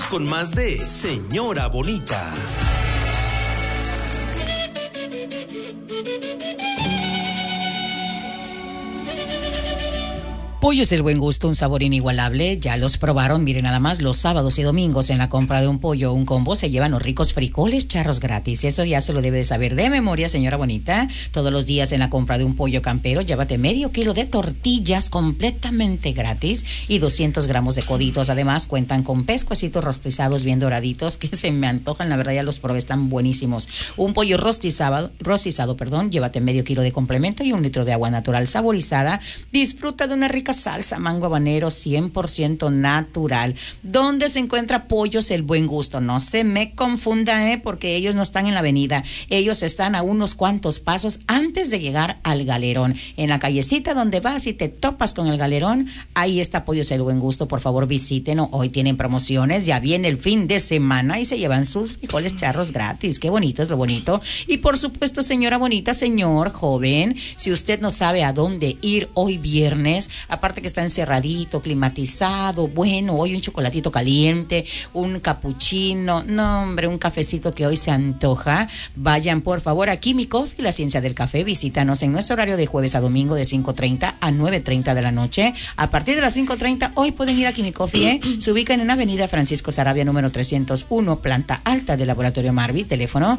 con más de Señora Bonita. Pollos del Buen Gusto, un sabor inigualable. Ya los probaron, miren nada más, los sábados y domingos en la compra de un pollo o un combo se llevan los ricos frijoles charros gratis. Eso ya se lo debe de saber de memoria, señora bonita. Todos los días en la compra de un pollo campero, llévate medio kilo de tortillas completamente gratis y 200 gramos de coditos. Además, cuentan con pescuecitos rostizados bien doraditos que se me antojan, la verdad ya los probé, están buenísimos. Un pollo rostizado, llévate medio kilo de complemento y un litro de agua natural saborizada. Disfruta de una rica salsa mango habanero 100% natural. ¿Dónde se encuentra Pollos el Buen Gusto? No se me confunda, porque ellos no están en la avenida. Ellos están a unos cuantos pasos antes de llegar al Galerón. En la callecita donde vas y te topas con el Galerón, ahí está Pollos el Buen Gusto. Por favor, visítenlo. Hoy tienen promociones. Ya viene el fin de semana y se llevan sus frijoles charros gratis. Qué bonito es lo bonito. Y por supuesto, señora bonita, señor joven, si usted no sabe a dónde ir hoy viernes, aparte que está encerradito, climatizado, bueno, hoy un chocolatito caliente, un capuchino, no hombre, un cafecito que hoy se antoja, vayan por favor a Kimi Coffee, la ciencia del café. Visítanos en nuestro horario de jueves a domingo de 5:30 a 9:30 de la noche. A partir de las 5:30 hoy pueden ir a Kimi Coffee, se ubican en Avenida Francisco Sarabia número 301, planta alta del Laboratorio Marvi, teléfono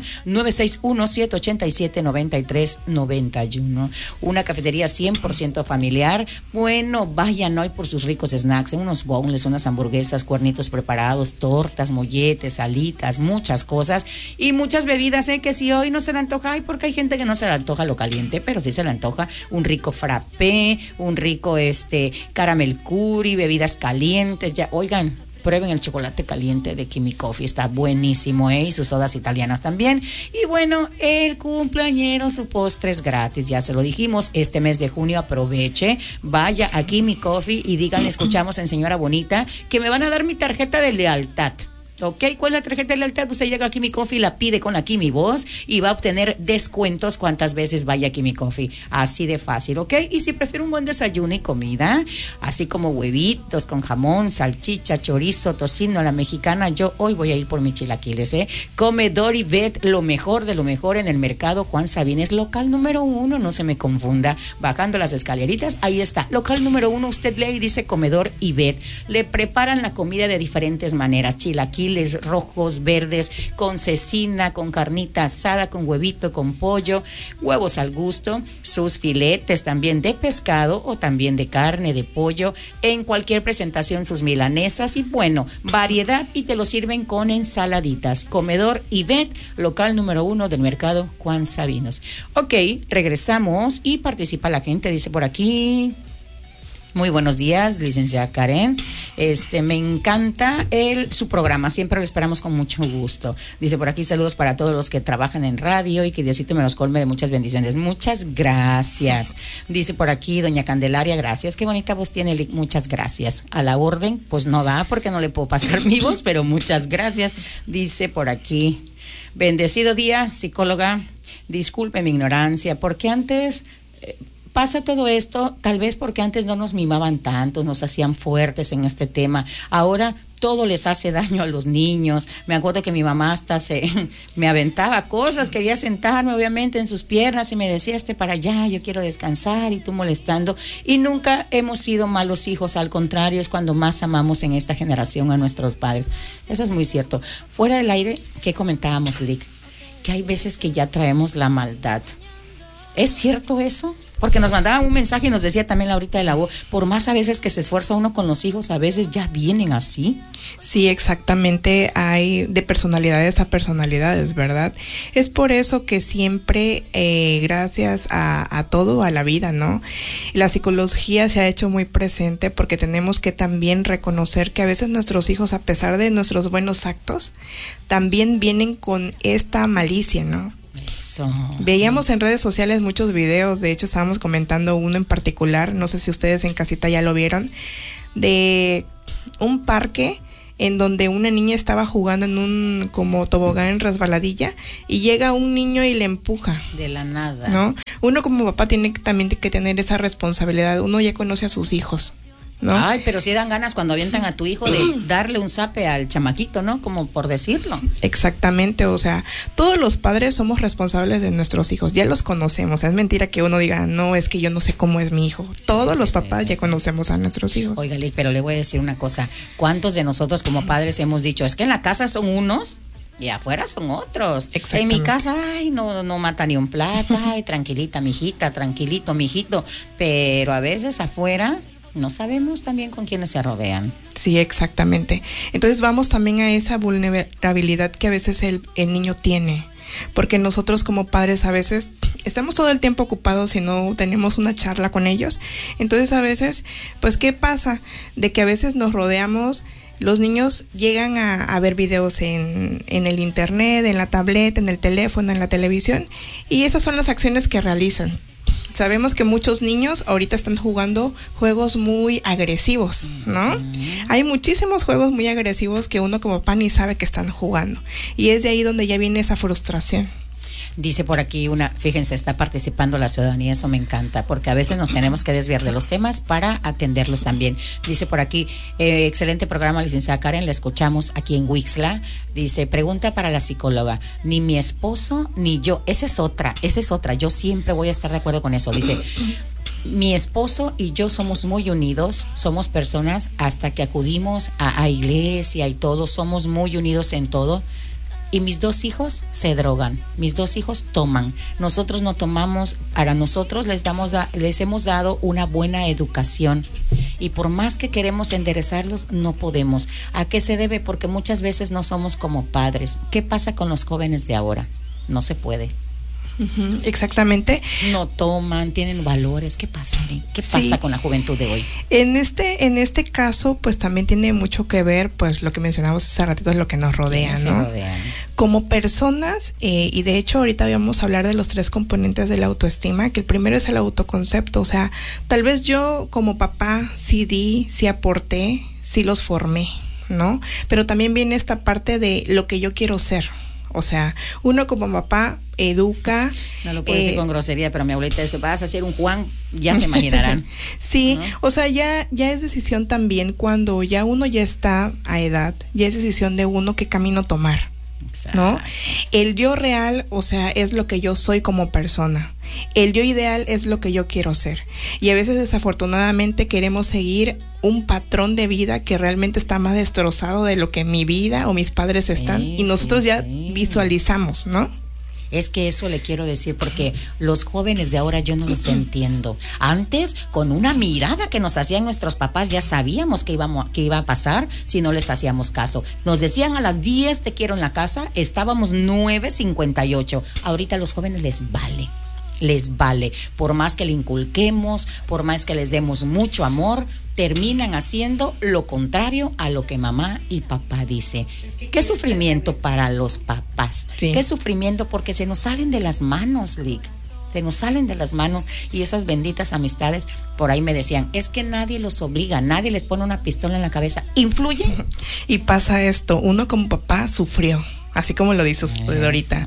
961-787-9391. Una cafetería 100% familiar. Bueno, vayan hoy por sus ricos snacks, unos boneless, unas hamburguesas, cuernitos preparados, tortas, molletes, alitas, muchas cosas y muchas bebidas, que si hoy no se le antoja, porque hay gente que no se le antoja lo caliente, pero sí se le antoja un rico frappé, un rico caramel curry, bebidas calientes, ya, oigan, prueben el chocolate caliente de Kimi Coffee, está buenísimo, y sus sodas italianas también. Y bueno, el cumpleañero, su postre es gratis, ya se lo dijimos, este mes de junio aproveche, vaya a Kimi Coffee y díganle, escuchamos en Señora Bonita, que me van a dar mi tarjeta de lealtad. ¿Ok? ¿Cuál es la tarjeta de lealtad? Usted llega a Kimi Coffee, la pide con la Kimi Voz y va a obtener descuentos cuantas veces vaya a Kimi Coffee. Así de fácil, ¿ok? Y si prefiere un buen desayuno y comida, así como huevitos con jamón, salchicha, chorizo, tocino, la mexicana, yo hoy voy a ir por mis chilaquiles, Comedor Yvette, lo mejor de lo mejor en el mercado Juan Sabines, local número 1, no se me confunda. Bajando las escaleritas, ahí está, local número 1, usted lee y dice Comedor Yvette. Le preparan la comida de diferentes maneras, chilaquiles rojos, verdes, con cecina, con carnita asada, con huevito, con pollo, huevos al gusto, sus filetes también de pescado o también de carne, de pollo, en cualquier presentación sus milanesas y bueno, variedad y te lo sirven con ensaladitas. Comedor Yvette, local número 1 del mercado Juan Sabinos. Ok, regresamos y participa la gente, dice por aquí. Muy buenos días, licenciada Karen. Me encanta su programa, siempre lo esperamos con mucho gusto. Dice por aquí, saludos para todos los que trabajan en radio y que Diosito me los colme de muchas bendiciones. Muchas gracias. Dice por aquí doña Candelaria, gracias. Qué bonita voz tiene, muchas gracias. A la orden, pues no va porque no le puedo pasar mi voz, pero muchas gracias. Dice por aquí, bendecido día, psicóloga. Disculpe mi ignorancia, porque antes... pasa todo esto, tal vez porque antes no nos mimaban tanto, nos hacían fuertes en este tema. Ahora todo les hace daño a los niños. Me acuerdo que mi mamá hasta me aventaba cosas, quería sentarme obviamente en sus piernas y me decía, para allá, yo quiero descansar y tú molestando. Y nunca hemos sido malos hijos, al contrario, es cuando más amamos en esta generación a nuestros padres. Eso es muy cierto. Fuera del aire, ¿qué comentábamos, Lick? Que hay veces que ya traemos la maldad. ¿Es cierto eso? Porque nos mandaban un mensaje y nos decía también Laurita de la voz, por más a veces que se esfuerza uno con los hijos, a veces ya vienen así. Sí, exactamente, hay de personalidades a personalidades, ¿verdad? Es por eso que siempre, gracias a todo, a la vida, ¿no? La psicología se ha hecho muy presente porque tenemos que también reconocer que a veces nuestros hijos, a pesar de nuestros buenos actos, también vienen con esta malicia, ¿no? Eso. Veíamos en redes sociales muchos videos, de hecho estábamos comentando uno en particular, no sé si ustedes en casita ya lo vieron, de un parque en donde una niña estaba jugando en un como tobogán resbaladilla y llega un niño y le empuja. De la nada. ¿No? Uno como papá tiene también que tener esa responsabilidad, uno ya conoce a sus hijos. ¿no? Ay, pero sí dan ganas cuando avientan a tu hijo de darle un zape al chamaquito, ¿no? Como por decirlo. Exactamente, o sea, todos los padres somos responsables de nuestros hijos, ya los conocemos, es mentira que uno diga, no, es que yo no sé cómo es mi hijo. Todos los papás ya conocemos a nuestros hijos. Oiga, Lick, pero le voy a decir una cosa, ¿cuántos de nosotros como padres hemos dicho, es que en la casa son unos y afuera son otros? En mi casa, ay, no mata ni un plato, ay, tranquilita, mijita, tranquilito, mijito, pero a veces afuera no sabemos también con quiénes se rodean. Sí, exactamente. Entonces vamos también a esa vulnerabilidad que a veces el niño tiene, porque nosotros como padres a veces estamos todo el tiempo ocupados y no tenemos una charla con ellos. Entonces a veces, pues, ¿qué pasa? De que a veces nos rodeamos, los niños llegan a ver videos en el internet, en la tableta, en el teléfono, en la televisión, y esas son las acciones que realizan. Sabemos que muchos niños ahorita están jugando juegos muy agresivos, ¿no? Hay muchísimos juegos muy agresivos que uno como papá ni sabe que están jugando. Y es de ahí donde ya viene esa frustración. Dice por aquí fíjense, está participando la ciudadanía, eso me encanta, porque a veces nos tenemos que desviar de los temas para atenderlos también. Dice por aquí, excelente programa, licenciada Karen, la escuchamos aquí en Wixla. Dice, pregunta para la psicóloga, ni mi esposo ni yo, esa es otra, yo siempre voy a estar de acuerdo con eso. Dice, mi esposo y yo somos muy unidos, somos personas hasta que acudimos a iglesia y todo, somos muy unidos en todo. Y mis 2 hijos se drogan, mis 2 hijos toman, nosotros no tomamos, para nosotros les hemos dado una buena educación y por más que queremos enderezarlos no podemos. ¿A qué se debe? Porque muchas veces no somos como padres. ¿Qué pasa con los jóvenes de ahora? No se puede. Exactamente. No toman, tienen valores. ¿Qué pasa, Lee? ¿Qué pasa con la juventud de hoy? En este caso, pues también tiene mucho que ver, pues lo que mencionamos hace ratito, es lo que nos rodea, ¿no? Como personas, y de hecho ahorita vamos a hablar de los 3 componentes de la autoestima, que el primero es el autoconcepto. O sea, tal vez yo como papá sí di, sí aporté, sí los formé, ¿no? Pero también viene esta parte de lo que yo quiero ser. O sea, uno como papá educa. No lo puedo decir con grosería, pero mi abuelita dice, vas a ser un Juan, ya se imaginarán. Sí, ¿no? O sea, ya es decisión también cuando ya uno ya está a edad, ya es decisión de uno qué camino tomar. Exacto. ¿No? El yo real, o sea, es lo que yo soy como persona. El yo ideal es lo que yo quiero ser. Y a veces desafortunadamente queremos seguir un patrón de vida que realmente está más destrozado de lo que mi vida o mis padres están. Y nosotros ya visualizamos, ¿no? Es que eso le quiero decir, porque los jóvenes de ahora yo no los entiendo. Antes, con una mirada que nos hacían nuestros papás, ya sabíamos que iba a pasar si no les hacíamos caso. Nos decían a las 10 te quiero en la casa, estábamos 9:58. Ahorita a los jóvenes les vale. Por más que le inculquemos, por más que les demos mucho amor, terminan haciendo lo contrario a lo que mamá y papá dice. Qué sufrimiento para los papás. Sí. Qué sufrimiento, porque se nos salen de las manos, Lick. Se nos salen de las manos, y esas benditas amistades, por ahí me decían, es que nadie los obliga, nadie les pone una pistola en la cabeza. ¿Influye? Y pasa esto, uno como papá sufrió, así como lo dice usted ahorita.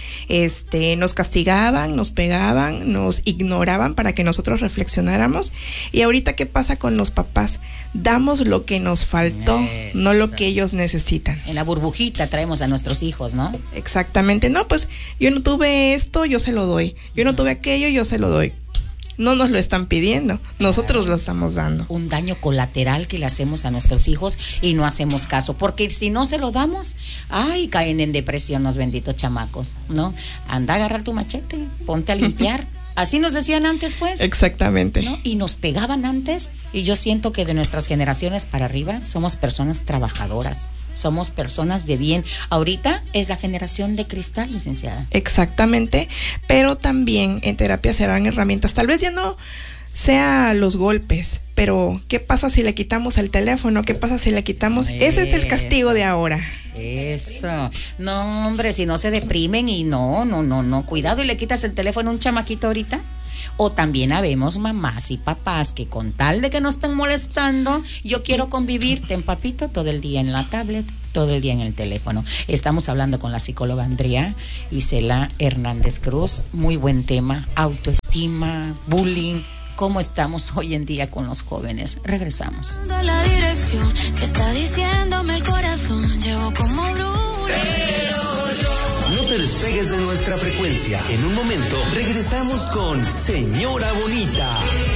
Nos castigaban, nos pegaban, nos ignoraban para que nosotros reflexionáramos. Y ahorita, ¿qué pasa con los papás? Damos lo que nos faltó, no lo que ellos necesitan. En la burbujita traemos a nuestros hijos, ¿no? Exactamente. No, pues yo no tuve esto, yo se lo doy. Yo no tuve aquello, yo se lo doy. No nos lo están pidiendo, nosotros lo estamos dando. Un daño colateral que le hacemos a nuestros hijos y no hacemos caso, porque si no se lo damos, ay, caen en depresión los benditos chamacos, ¿no? Anda a agarrar tu machete, ponte a limpiar. Así nos decían antes, pues. Exactamente. ¿No? Y nos pegaban antes, y yo siento que de nuestras generaciones para arriba somos personas trabajadoras, somos personas de bien. Ahorita es la generación de cristal, licenciada. Exactamente, pero también en terapia serán herramientas, tal vez ya no sea los golpes, pero ¿qué pasa si le quitamos el teléfono? ¿Qué pasa si le quitamos? Ese es el castigo de ahora. Eso. No, hombre, si no se deprimen y no. Cuidado, y le quitas el teléfono a un chamaquito ahorita. O también habemos mamás y papás que con tal de que no estén molestando, yo quiero convivir, ten papito todo el día en la tablet, todo el día en el teléfono. Estamos hablando con la psicóloga Andrea Isela Hernández Cruz. Muy buen tema, autoestima, bullying. cómo estamos hoy en día con los jóvenes. Regresamos. La dirección que está diciéndome el corazón, llevo como brújula. No te despegues de nuestra frecuencia. En un momento regresamos con Señora Bonita.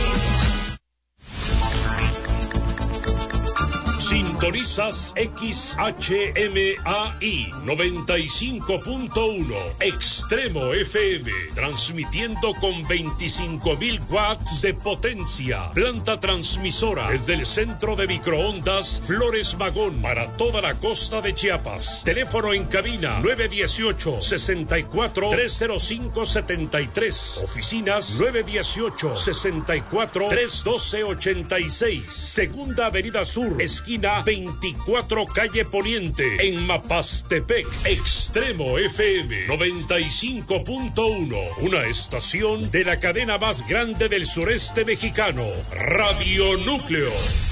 Sintonizas XHMAI 95.1 Extremo FM, transmitiendo con 25,000 watts de potencia. Planta transmisora desde el centro de microondas Flores Magón para toda la costa de Chiapas. Teléfono en cabina 918-64-305-73. Oficinas 918-64-312-86. Segunda Avenida Sur, esquina 24 calle Poniente, en Mapastepec. Extremo FM 95.1, una estación de la cadena más grande del sureste mexicano, Radio Núcleo.